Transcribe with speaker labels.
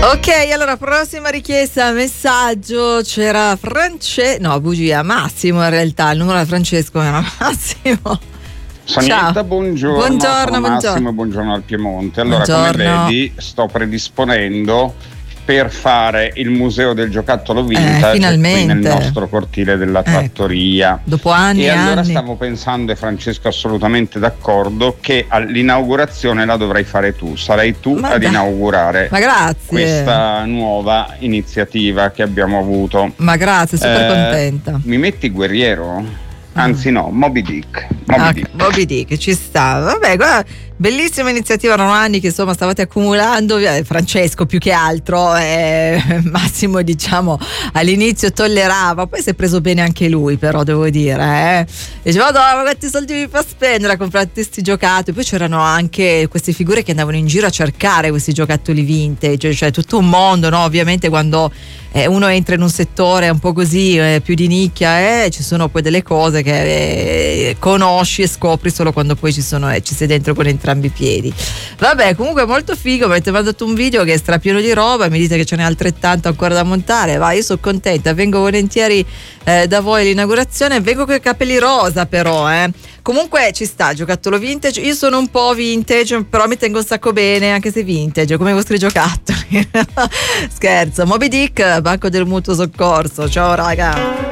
Speaker 1: Ok, allora prossima richiesta, messaggio, c'era Massimo in realtà, il numero di Francesco era Massimo.
Speaker 2: Sonietta,
Speaker 1: Ciao.
Speaker 2: buongiorno. Sono Massimo e buongiorno al Piemonte. Allora, come vedi, sto predisponendo per fare il museo del giocattolo vintage qui nel nostro cortile della trattoria.
Speaker 1: Dopo anni
Speaker 2: e allora
Speaker 1: anni.
Speaker 2: stavo pensando, e Francesco è assolutamente d'accordo, che all'inaugurazione la dovrai fare tu. Sarai tu ad inaugurare questa nuova iniziativa che abbiamo avuto.
Speaker 1: Ma grazie, super contenta.
Speaker 2: Mi metti guerriero? Anzi no, Moby Dick.
Speaker 1: Moby Dick ci sta. Vabbè, guarda, bellissima iniziativa, erano anni che insomma stavate accumulando, Francesco più che altro, Massimo diciamo all'inizio tollerava, poi si è preso bene anche lui, però devo dire, diceva ma quanti soldi mi fa spendere a comprare questi giocattoli. Poi c'erano anche queste figure che andavano in giro a cercare questi giocattoli vintage, cioè tutto un mondo, no? Ovviamente quando uno entra in un settore un po' così più di nicchia, ci sono poi delle cose che conosci e scopri solo quando poi ci sei dentro con entrambi i piedi. Vabbè, comunque molto figo, mi avete mandato un video che è strapieno di roba e mi dite che ce n'è altrettanto ancora da montare. Va, io sono contenta, vengo volentieri da voi all'inaugurazione, vengo con i capelli rosa però, Comunque ci sta, giocattolo vintage, io sono un po' vintage, però mi tengo un sacco bene, anche se vintage, come i vostri giocattoli. Scherzo. Moby Dick, Banco del Mutuo Soccorso, ciao raga.